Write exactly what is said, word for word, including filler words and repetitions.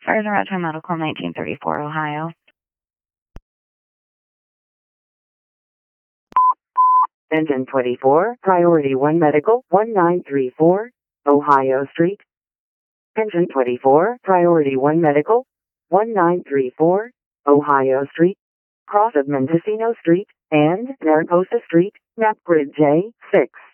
Fires and Retro Medical, nineteen thirty-four, Ohio. Engine twenty-four, Priority one Medical, one nine three four, Ohio Street. Engine twenty-four, Priority one Medical, one nine three four, Ohio Street. Cross of Mendocino Street and Mariposa Street, Map Grid J six.